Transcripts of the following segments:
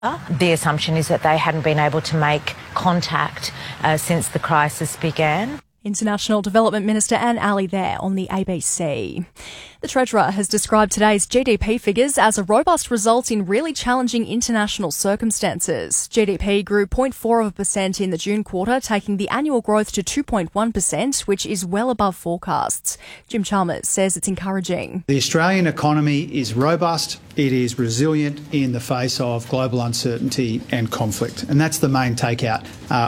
The assumption is that they hadn't been able to make contact since the crisis began. International Development Minister Anne Alley there on the ABC. The Treasurer has described today's GDP figures as a robust result in really challenging international circumstances. GDP grew 0.4% in the June quarter, taking the annual growth to 2.1%, which is well above forecasts. Jim Chalmers says it's encouraging. The Australian economy is robust. It is resilient in the face of global uncertainty and conflict. And that's the main takeout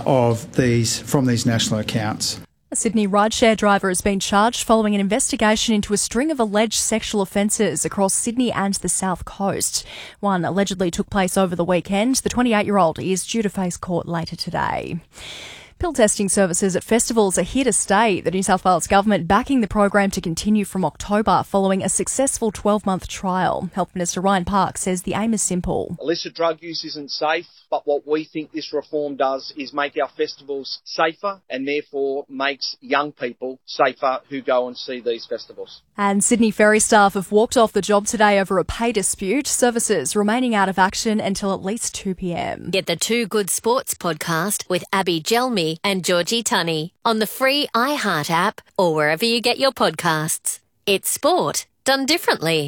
from these national accounts. A Sydney rideshare driver has been charged following an investigation into a string of alleged sexual offences across Sydney and the South Coast. One allegedly took place over the weekend. The 28-year-old is due to face court later today. Pill testing services at festivals are here to stay. The New South Wales Government backing the program to continue from October following a successful 12-month trial. Health Minister Ryan Park says the aim is simple. Illicit drug use isn't safe, but what we think this reform does is make our festivals safer and therefore makes young people safer who go and see these festivals. And Sydney ferry staff have walked off the job today over a pay dispute, services remaining out of action until at least 2 p.m. Get the Two Good Sports podcast with Abby Gelmi and Georgie Tunney on the free iHeart app or wherever you get your podcasts. It's sport done differently.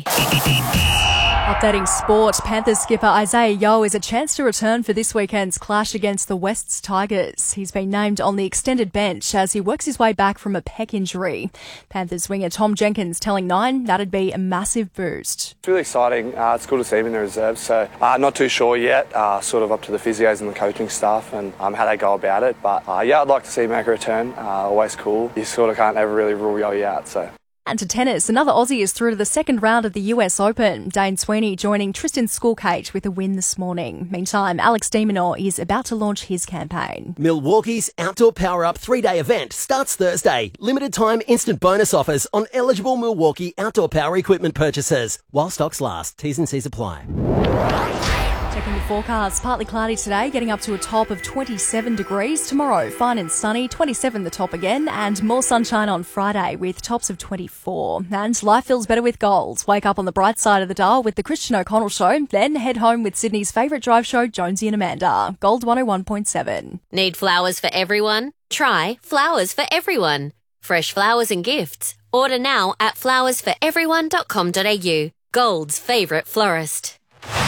Updating sport, Panthers skipper Isaiah Yeo is a chance to return for this weekend's clash against the Wests Tigers. He's been named on the extended bench as he works his way back from a pec injury. Panthers winger Tom Jenkins telling Nine that'd be a massive boost. It's really exciting. It's cool to see him in the reserves, so not too sure yet, sort of up to the physios and the coaching staff and how they go about it. But yeah, I'd like to see him make a return. Always cool. You sort of can't ever really rule Yeo out, so... And to tennis, another Aussie is through to the second round of the US Open. Dane Sweeney joining Tristan Skulkate with a win this morning. Meantime, Alex de Minaur is about to launch his campaign. Milwaukee's Outdoor Power Up 3-day event starts Thursday. Limited time instant bonus offers on eligible Milwaukee outdoor power equipment purchases. While stocks last, T's and C's apply. Checking the forecast, partly cloudy today, getting up to a top of 27 degrees. Tomorrow, fine and sunny, 27 the top again, and more sunshine on Friday with tops of 24. And life feels better with gold. Wake up on the bright side of the dial with the Christian O'Connell Show, then head home with Sydney's favourite drive show, Jonesy and Amanda. Gold 101.7. Need flowers for everyone? Try Flowers for Everyone. Fresh flowers and gifts. Order now at flowersforeveryone.com.au. Gold's favourite florist.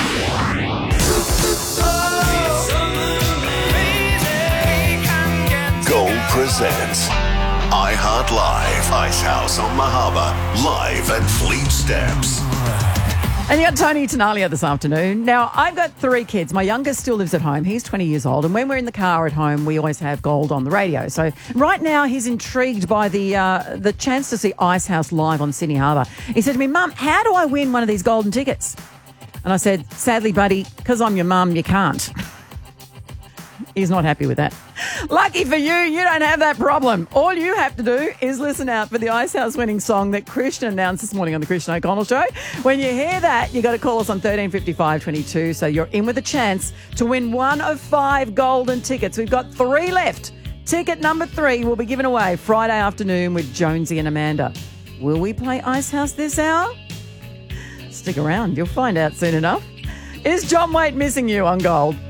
Gold presents iHeart Live, Icehouse on Mahaba, live at Fleet Steps. And you got Tony Tenalia this afternoon. Now, I've got 3 kids. My youngest still lives at home. He's 20 years old. And when we're in the car at home, we always have Gold on the radio. So right now, he's intrigued by the chance to see Icehouse live on Sydney Harbour. He said to me, Mum, how do I win one of these golden tickets? And I said, sadly, buddy, because I'm your mum, you can't. He's not happy with that. Lucky for you, you don't have that problem. All you have to do is listen out for the Icehouse winning song that Christian announced this morning on the Christian O'Connell Show. When you hear that, you got to call us on 135522, so you're in with a chance to win one of 5 golden tickets. We've got 3 left. Ticket number 3 will be given away Friday afternoon with Jonesy and Amanda. Will we play Icehouse this hour? Stick around, you'll find out soon enough. Is John Waite missing you on Gold?